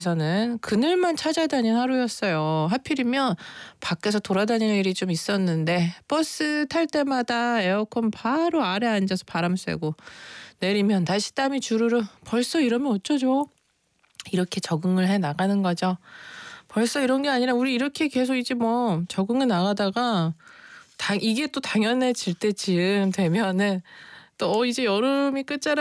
저는 그늘만 찾아다닌 하루였어요. 하필이면 밖에서 돌아다닐 일이 좀 있었는데 버스 탈 때마다 에어컨 바로 아래 앉아서 바람 쐬고 내리면 다시 땀이 주르르. 벌써 이러면 어쩌죠? 이렇게 적응을 해 나가는 거죠. 벌써 이런 게 아니라 우리 이렇게 계속 이제 뭐 적응해 나가다가 이게 또 당연해질 때쯤 되면은 또 이제 여름이 끝자락